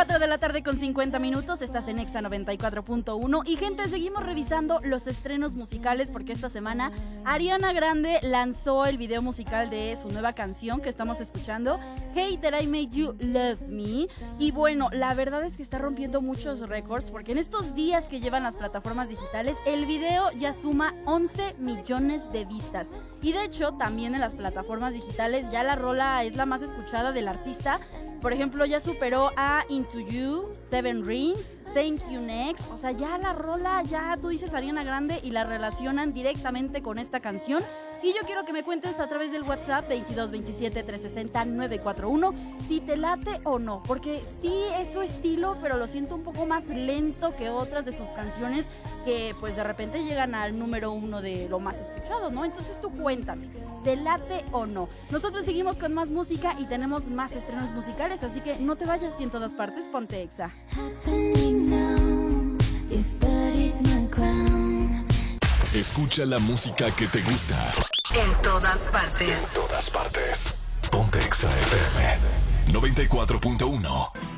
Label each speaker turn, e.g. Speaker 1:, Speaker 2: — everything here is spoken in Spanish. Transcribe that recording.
Speaker 1: 4 de la tarde con 50 minutos, estás en Exa 94.1 y gente, seguimos revisando los estrenos musicales porque esta semana Ariana Grande lanzó el video musical de su nueva canción que estamos escuchando, Hey That I Made You Love Me, y bueno, la verdad es que está rompiendo muchos récords porque en estos días que llevan las plataformas digitales, el video ya suma 11 millones de vistas y de hecho también en las plataformas digitales ya la rola es la más escuchada del artista. Por ejemplo, ya superó a Into You, Seven Rings, Thank You Next. O sea, ya la rola, ya tú dices Ariana Grande y la relacionan directamente con esta canción. Y yo quiero que me cuentes a través del WhatsApp 22 27 360 941 si te late o no. Porque sí es su estilo, pero lo siento un poco más lento que otras de sus canciones que pues de repente llegan al número 1 de lo más escuchado, ¿no? Entonces tú cuéntame, ¿te late o no? Nosotros seguimos con más música y tenemos más estrenos musicales, así que no te vayas y en todas partes ponte Exa.
Speaker 2: Escucha la música que te gusta.
Speaker 3: En todas partes.
Speaker 2: En todas partes. Ponte Exa FM 94.1.